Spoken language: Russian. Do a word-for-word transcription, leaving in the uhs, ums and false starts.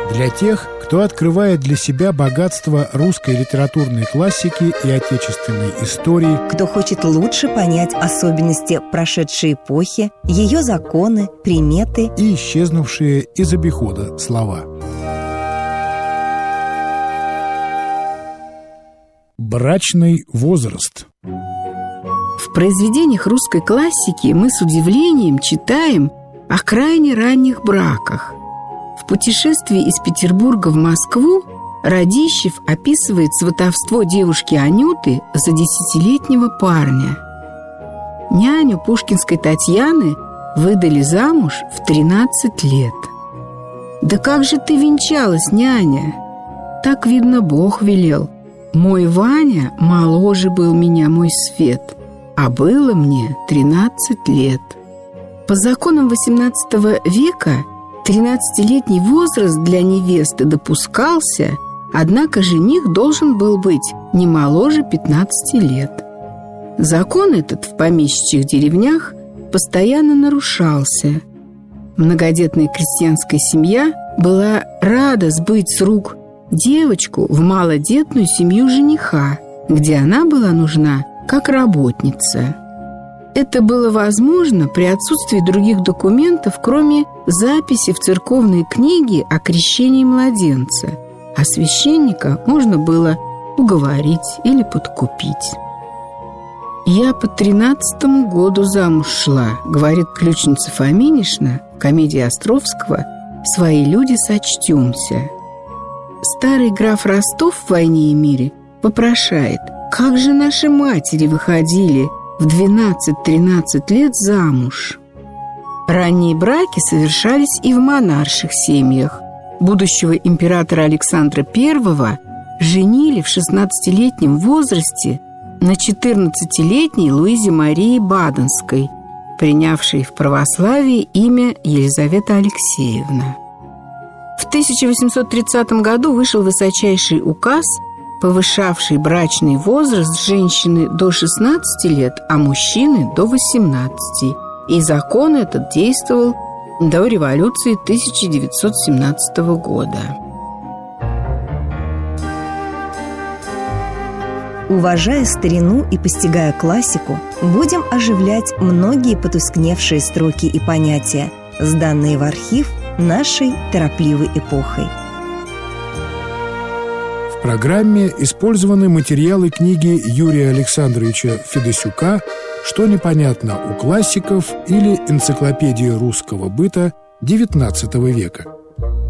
Для тех, кто открывает для себя богатство русской литературной классики и отечественной истории, кто хочет лучше понять особенности прошедшей эпохи, ее законы, приметы и исчезнувшие из обихода слова. Брачный возраст. В произведениях русской классики мы с удивлением читаем о крайне ранних браках. В путешествии из Петербурга в Москву Радищев описывает сватовство девушки Анюты за десятилетнего парня. Няню пушкинской Татьяны выдали замуж в тринадцать лет. «Да как же ты венчалась, няня?» «Так, видно, Бог велел. Мой Ваня моложе был меня, мой свет, а было мне тринадцать лет». По законам восемнадцатого века тринадцатилетний возраст для невесты допускался, однако жених должен был быть не моложе пятнадцати лет. Закон этот в помещичьих деревнях постоянно нарушался. Многодетная крестьянская семья была рада сбыть с рук девочку в малодетную семью жениха, где она была нужна как работница. Это было возможно при отсутствии других документов, кроме записи в церковной книге о крещении младенца, а священника можно было уговорить или подкупить. «Я по тринадцатому году замуж шла», — говорит ключница Фоминишна в комедии Островского «Свои люди сочтемся». Старый граф Ростов в «Войне и мире» вопрошает: «Как же наши матери выходили в двенадцать-тринадцать лет замуж?» Ранние браки совершались и в монарших семьях. Будущего императора Александра Первого женили в шестнадцатилетнем возрасте на четырнадцатилетней Луизе Марии Баденской, принявшей в православии имя Елизавета Алексеевна. В тысяча восемьсот тридцатом году вышел высочайший указ, повышавший брачный возраст женщины до шестнадцати лет, а мужчины до восемнадцати. И закон этот действовал до революции тысяча девятьсот семнадцатого года. Уважая старину и постигая классику, будем оживлять многие потускневшие строки и понятия, сданные в архив нашей торопливой эпохой. В программе использованы материалы книги Юрия Александровича Федосюка «Что непонятно у классиков» или «Энциклопедия русского быта девятнадцатого века».